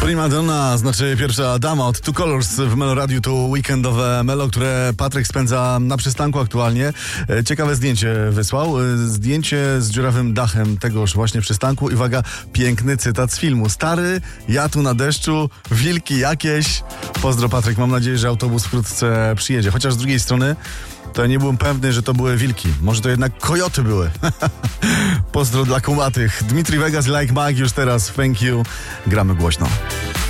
Prima Donna, znaczy pierwsza dama od Two Colors w Melo Radiu. To weekendowe Melo, które Patryk spędza na przystanku aktualnie. Ciekawe zdjęcie wysłał. Zdjęcie z dziurawym dachem tegoż właśnie przystanku. I uwaga, piękny cytat z filmu. Stary, ja tu na deszczu, wilki jakieś. Pozdro Patryk, mam nadzieję, że autobus wkrótce przyjedzie. Chociaż z drugiej strony to nie byłem pewny, że to były wilki. Może to jednak kojoty były. Pozdro dla kumatych. Dmitri Vegas, Like Mike już teraz. Thank you. Gramy głośno.